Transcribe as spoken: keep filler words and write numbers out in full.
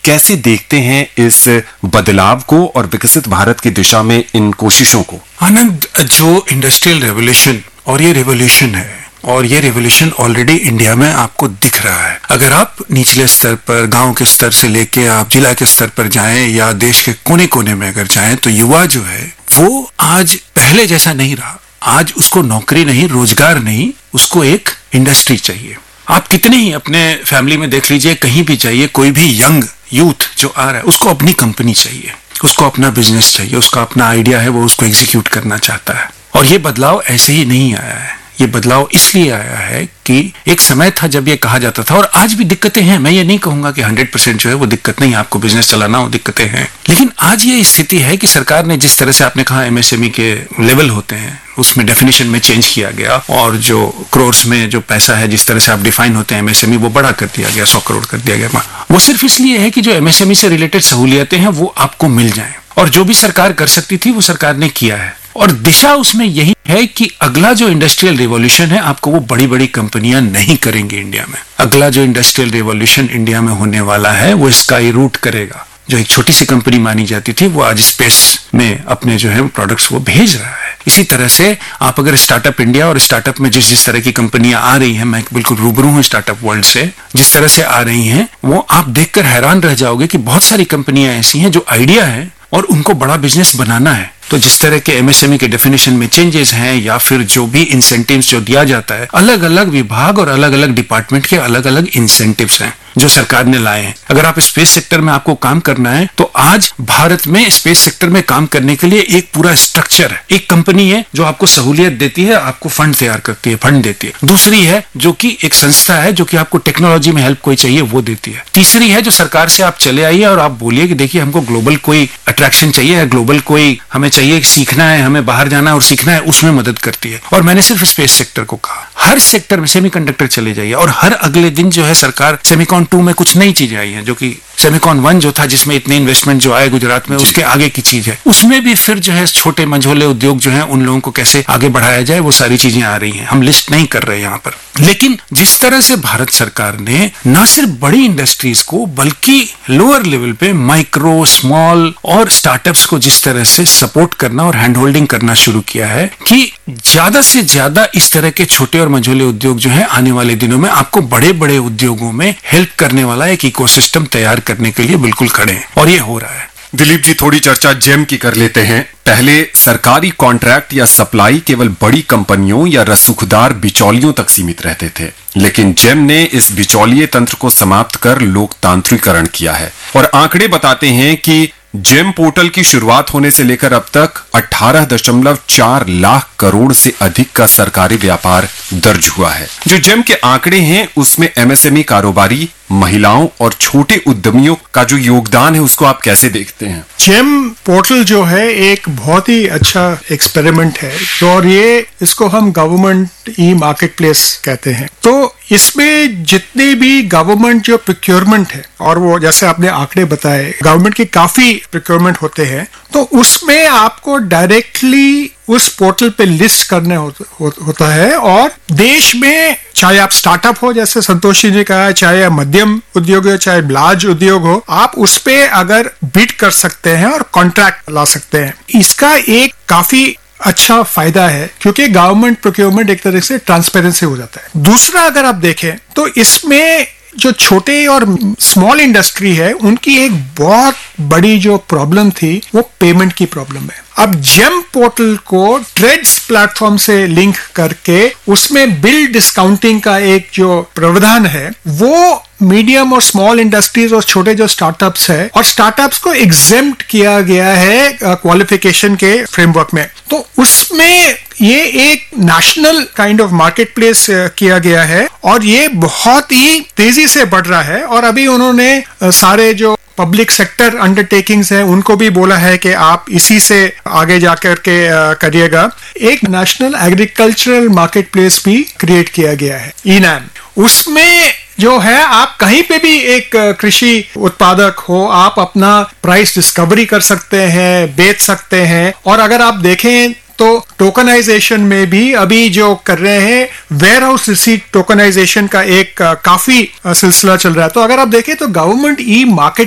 कैसे देखते हैं इस बदलाव को और विकसित भारत की दिशा में इन कोशिशों को? आनंद, जो इंडस्ट्रियल रेवोल्यूशन और ये रेवोल्यूशन है और ये रेवोल्यूशन ऑलरेडी इंडिया में आपको दिख रहा है। अगर आप निचले स्तर पर, गांव के स्तर से लेके आप जिला के स्तर पर जाएं या देश के कोने कोने में अगर जाएं, तो युवा जो है वो आज पहले जैसा नहीं रहा। आज उसको नौकरी नहीं, रोजगार नहीं, उसको एक इंडस्ट्री चाहिए। आप कितने ही अपने फैमिली में देख लीजिए, कहीं भी जाइए, कोई भी यंग यूथ जो आ रहा है उसको अपनी कंपनी चाहिए, उसको अपना बिजनेस चाहिए, उसका अपना आइडिया है, वो उसको एग्जीक्यूट करना चाहता है। और ये बदलाव ऐसे ही नहीं आया है, ये बदलाव इसलिए आया है कि एक समय था जब ये कहा जाता था, और आज भी दिक्कतें हैं, मैं ये नहीं कहूंगा कि हंड्रेड परसेंट जो है वो दिक्कत नहीं, आपको बिजनेस चलाना हो दिक्कतें हैं, लेकिन आज ये स्थिति है कि सरकार ने जिस तरह से आपने कहा एमएसएमई के लेवल होते हैं उसमें डेफिनेशन में चेंज किया गया, और जो करोड़ में जो पैसा है जिस तरह से आप डिफाइन होते हैं एमएसएमई वो बड़ा कर दिया गया, सौ करोड़ कर दिया गया। वो सिर्फ इसलिए है कि जो एमएसएमई से रिलेटेड सहूलियतें हैं वो आपको मिल जाएं, और जो भी सरकार कर सकती थी वो सरकार ने किया है। और दिशा उसमें यही है कि अगला जो इंडस्ट्रियल रिवॉल्यूशन है आपको वो बड़ी बड़ी कंपनियां नहीं करेंगी इंडिया में। अगला जो इंडस्ट्रियल रिवॉल्यूशन इंडिया में होने वाला है वो स्काई रूट करेगा। जो एक छोटी सी कंपनी मानी जाती थी वो आज स्पेस में अपने जो है प्रोडक्ट्स वो भेज रहा है। इसी तरह से आप अगर स्टार्टअप इंडिया और स्टार्टअप में जिस जिस तरह की कंपनियां आ रही हैं, मैं बिल्कुल रूबरू हूं स्टार्टअप वर्ल्ड से, जिस तरह से आ रही हैं वो आप देखकर हैरान रह जाओगे कि बहुत सारी कंपनियां ऐसी हैं जो आइडिया है और उनको बड़ा बिजनेस बनाना है। तो जिस तरह के एमएसएमई के डेफिनेशन में चेंजेस हैं या फिर जो भी इंसेंटिव्स जो दिया जाता है, अलग अलग विभाग और अलग अलग डिपार्टमेंट के अलग अलग इंसेंटिव्स हैं जो सरकार ने लाए हैं। अगर आप स्पेस सेक्टर में आपको काम करना है तो आज भारत में स्पेस सेक्टर में काम करने के लिए एक पूरा स्ट्रक्चर है। एक कंपनी है जो आपको सहूलियत देती है, आपको फंड तैयार करती है, फंड देती है। दूसरी है जो कि एक संस्था है जो कि आपको टेक्नोलॉजी में हेल्प कोई चाहिए वो देती है। तीसरी है जो सरकार से आप चले आइए और आप बोलिए कि देखिए हमको ग्लोबल कोई अट्रैक्शन चाहिए है, ग्लोबल कोई हमें चाहिए, सीखना है, हमें बाहर जाना है और सीखना है, उसमें मदद करती है। और मैंने सिर्फ स्पेस सेक्टर को कहा, हर सेक्टर में सेमीकंडक्टर चले जाइए और हर अगले दिन जो है सरकार सेमिकॉन टू में कुछ नई चीजें आई हैं, जो कि सेमिकॉन वन जो था जिसमें इतने इन्वेस्टमेंट जो आए गुजरात में, उसके आगे की चीज है। उसमें भी फिर जो है छोटे मंझोले उद्योग जो है उन लोगों को कैसे आगे बढ़ाया जाए वो सारी चीजें आ रही हैं। हम लिस्ट नहीं कर रहे यहाँ पर, लेकिन जिस तरह से भारत सरकार ने न सिर्फ बड़ी इंडस्ट्रीज को बल्कि लोअर लेवल पे माइक्रो, स्मॉल और स्टार्टअप्स को जिस तरह से सपोर्ट करना और हैंड होल्डिंग करना शुरू किया है कि ज्यादा से ज्यादा इस तरह के छोटे और मंझोले उद्योग जो है आने वाले दिनों में आपको बड़े बड़े उद्योगों में हेल्प करने वाला एक इकोसिस्टम तैयार करने के लिए बिल्कुल खड़े हैं, और ये हो रहा है। दिलीप जी, थोड़ी चर्चा जेम की कर लेते हैं। पहले सरकारी कॉन्ट्रैक्ट या सप्लाई केवल बड़ी कंपनियों या रसूखदार बिचौलियों तक सीमित रहते थे, लेकिन जेम ने इस बिचौलिए तंत्र को समाप्त कर लोकतांत्रिकरण किया है। और आंकड़े बताते हैं कि जेम पोर्टल की शुरुआत होने से लेकर अब तक अठारह दशमलव चार लाख करोड़ से अधिक का सरकारी व्यापार दर्ज हुआ है। जो जेम के आंकड़े हैं उसमें एमएसएमई कारोबारी, महिलाओं और छोटे उद्यमियों का जो योगदान है उसको आप कैसे देखते हैं? जेम पोर्टल जो है एक बहुत ही अच्छा एक्सपेरिमेंट है, और ये इसको हम गवर्नमेंट ई मार्केट प्लेस कहते हैं। तो इसमें जितने भी गवर्नमेंट जो प्रोक्योरमेंट है, और वो जैसे आपने आंकड़े बताए गवर्नमेंट के काफी प्रोक्योरमेंट होते हैं, तो उसमें आपको डायरेक्टली उस पोर्टल पे लिस्ट करने हो, हो, होता है। और देश में चाहे आप स्टार्टअप हो जैसे संतोष जी ने कहा, चाहे मध्यम उद्योग हो, चाहे लार्ज उद्योग हो, आप उस पे अगर बिड कर सकते हैं और कॉन्ट्रैक्ट ला सकते हैं। इसका एक काफी अच्छा फायदा है क्योंकि गवर्नमेंट प्रोक्योरमेंट एक तरह से ट्रांसपेरेंसी हो जाता है। दूसरा अगर आप देखें तो इसमें जो छोटे और स्मॉल इंडस्ट्री है उनकी एक बहुत बड़ी जो प्रॉब्लम थी वो पेमेंट की प्रॉब्लम है। अब जेम पोर्टल को ट्रेड्स प्लेटफॉर्म से लिंक करके उसमें बिल डिस्काउंटिंग का एक जो प्रावधान है वो मीडियम और स्मॉल इंडस्ट्रीज और छोटे जो स्टार्टअप्स है, और स्टार्टअप्स को एग्जेम्प्ट किया गया है क्वालिफिकेशन के फ्रेमवर्क में। तो उसमें ये एक national kind of market place किया गया है और ये बहुत ही तेजी से बढ़ रहा है। और अभी उन्होंने सारे जो पब्लिक सेक्टर अंडरटेकिंग्स हैं उनको भी बोला है कि आप इसी से आगे जाकर के करिएगा। एक नेशनल एग्रीकल्चरल मार्केट प्लेस भी क्रिएट किया गया है, ई नैम। उसमें जो है आप कहीं पे भी एक कृषि उत्पादक हो, आप अपना प्राइस डिस्कवरी कर सकते हैं, बेच सकते हैं। और अगर आप देखें तो टोकनाइजेशन में भी अभी जो कर रहे हैं वेयर हाउस रिसीट टोकनाइजेशन का एक काफी सिलसिला चल रहा है। तो अगर आप देखें तो गवर्नमेंट ई मार्केट